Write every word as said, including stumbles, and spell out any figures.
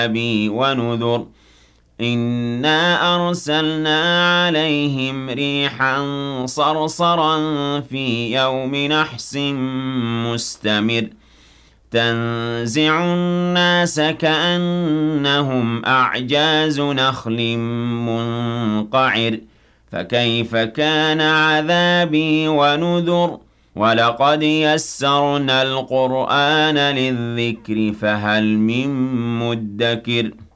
عذابي ونذر إنا أرسلنا عليهم ريحا صرصرا في يوم نحس مستمر تنزع الناس كأنهم أعجاز نخل منقعر فكيف كان عذابي ونذر ولقد يسرنا القرآن للذكر فهل من مدكر